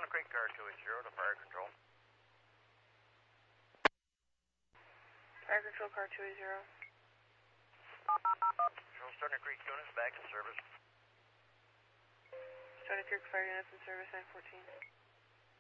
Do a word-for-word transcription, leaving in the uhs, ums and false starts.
Stony Creek car two eight zero to fire control. Fire control car two eight zero. Show Stony Creek units back in service. Stony Creek fire units in service nine fourteen.